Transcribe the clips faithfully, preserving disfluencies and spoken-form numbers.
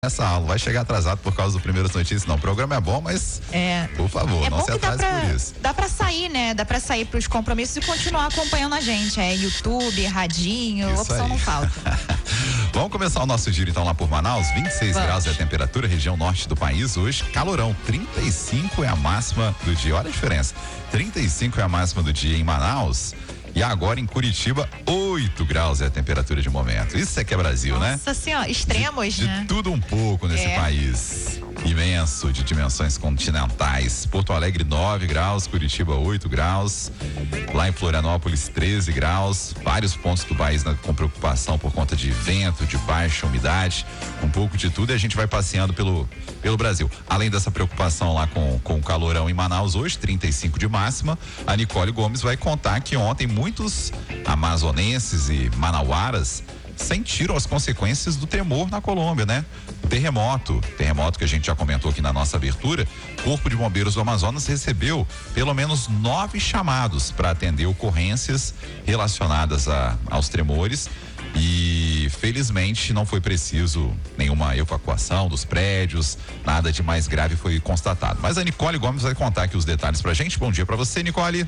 Essa aula vai chegar atrasado por causa do Primeiras Notícias. Não, o programa é bom, mas é. por favor, é não se atrase pra, por isso. Dá pra sair, né? Dá pra sair pros compromissos e continuar acompanhando a gente. É YouTube, radinho, isso opção aí. não falta. Vamos começar o nosso giro então lá por Manaus. vinte e seis Vamos. graus é a temperatura, região norte do país. Hoje, calorão. trinta e cinco é a máxima do dia. Olha a diferença. trinta e cinco é a máxima do dia em Manaus. E agora em Curitiba, oito graus é a temperatura de momento. Isso é que é Brasil, Nossa né? Nossa senhora, extremos, de, né? De tudo um pouco nesse é. país imenso, de dimensões continentais. Porto Alegre, nove graus, Curitiba, oito graus. Lá em Florianópolis, treze graus. Vários pontos do país, né, com preocupação por conta de vento, de baixa umidade, um pouco de tudo. E a gente vai passeando pelo, pelo Brasil. Além dessa preocupação lá com, com o calorão em Manaus, hoje, trinta e cinco de máxima, a Nicole Gomes vai contar que ontem muitos amazonenses e manauaras sentiram as consequências do tremor na Colômbia, né? O terremoto, terremoto que a gente já comentou aqui na nossa abertura. O Corpo de Bombeiros do Amazonas recebeu pelo menos nove chamados para atender ocorrências relacionadas a, aos tremores. E felizmente não foi preciso nenhuma evacuação dos prédios, nada de mais grave foi constatado. Mas a Nicole Gomes vai contar aqui os detalhes pra gente. Bom dia pra você, Nicole.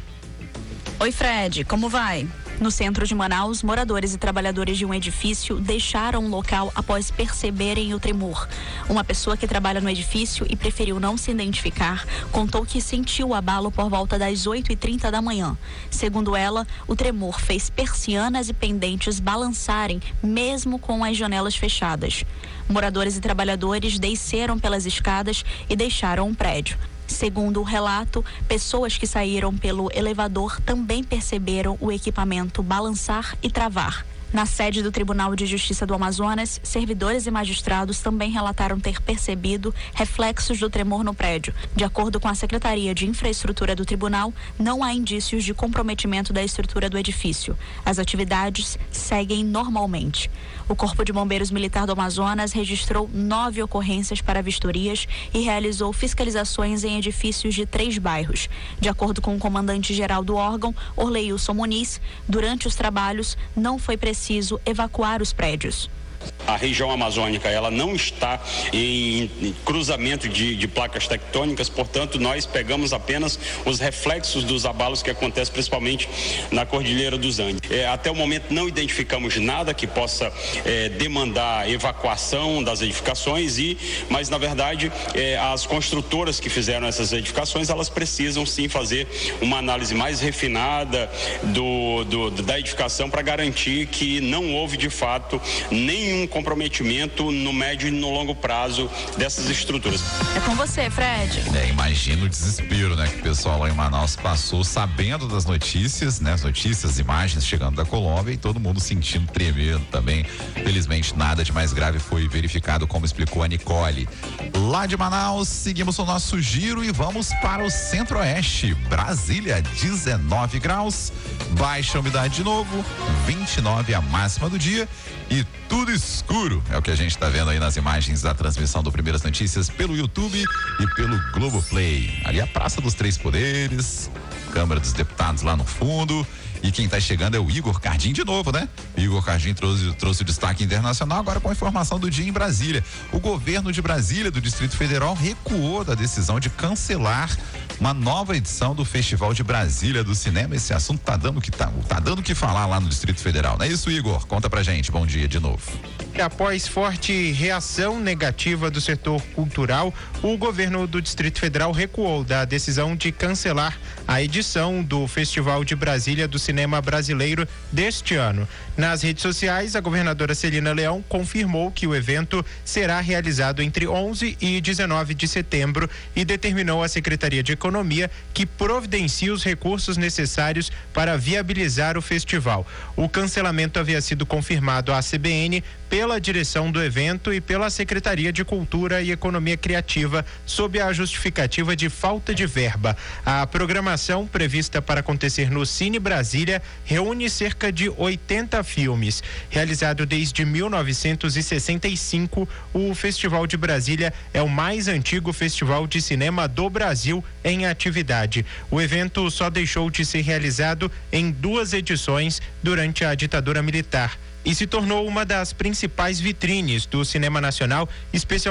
Oi, Fred, como vai? No centro de Manaus, moradores e trabalhadores de um edifício deixaram o local após perceberem o tremor. Uma pessoa que trabalha no edifício e preferiu não se identificar contou que sentiu o abalo por volta das oito e trinta da manhã. Segundo ela, o tremor fez persianas e pendentes balançarem, mesmo com as janelas fechadas. Moradores e trabalhadores desceram pelas escadas e deixaram o prédio. Segundo o relato, pessoas que saíram pelo elevador também perceberam o equipamento balançar e travar. Na sede do Tribunal de Justiça do Amazonas, servidores e magistrados também relataram ter percebido reflexos do tremor no prédio. De acordo com a Secretaria de Infraestrutura do Tribunal, não há indícios de comprometimento da estrutura do edifício. As atividades seguem normalmente. O Corpo de Bombeiros Militar do Amazonas registrou nove ocorrências para vistorias e realizou fiscalizações em edifícios de três bairros. De acordo com o comandante-geral do órgão, Orleilson Muniz, durante os trabalhos não foi preciso preciso evacuar os prédios. A região amazônica, ela não está em, em cruzamento de, de placas tectônicas, portanto, nós pegamos apenas os reflexos dos abalos que acontecem principalmente na Cordilheira dos Andes. É, até o momento não identificamos nada que possa é, demandar evacuação das edificações, e, mas na verdade é, as construtoras que fizeram essas edificações, elas precisam sim fazer uma análise mais refinada do, do, da edificação para garantir que não houve de fato nenhum um comprometimento no médio e no longo prazo dessas estruturas. É com você, Fred. É, imagina o desespero, né, que o pessoal lá em Manaus passou sabendo das notícias, né, as notícias, imagens chegando da Colômbia e todo mundo sentindo tremer também. Felizmente nada de mais grave foi verificado, como explicou a Nicole. Lá de Manaus, seguimos o nosso giro e vamos para o Centro-Oeste. Brasília, dezenove graus, baixa umidade de novo, vinte e nove a máxima do dia e tudo escuro. É o que a gente está vendo aí nas imagens da transmissão do Primeiras Notícias pelo YouTube e pelo Globoplay. Ali a Praça dos Três Poderes, Câmara dos Deputados lá no fundo. E quem está chegando é o Igor Cardim de novo, né? Igor Cardim trouxe, trouxe o destaque internacional agora com a informação do dia em Brasília. O governo de Brasília, do Distrito Federal, recuou da decisão de cancelar uma nova edição do Festival de Brasília do Cinema. Esse assunto tá dando que tá, tá dando o que falar lá no Distrito Federal. Não é isso, Igor? Conta pra gente. Bom dia de novo. Após forte reação negativa do setor cultural, o governo do Distrito Federal recuou da decisão de cancelar a edição do Festival de Brasília do Cinema Brasileiro deste ano. Nas redes sociais, a governadora Celina Leão confirmou que o evento será realizado entre onze e dezenove de setembro e determinou à Secretaria de Economia que providencie os recursos necessários para viabilizar o festival. O cancelamento havia sido confirmado à C B N pela direção do evento e pela Secretaria de Cultura e Economia Criativa, sob a justificativa de falta de verba. A programação prevista para acontecer no Cine Brasília reúne cerca de oitenta filmes. Realizado desde mil novecentos e sessenta e cinco, o Festival de Brasília é o mais antigo festival de cinema do Brasil em atividade. O evento só deixou de ser realizado em duas edições durante a ditadura militar. e se tornou uma das principais vitrines do cinema nacional, especialmente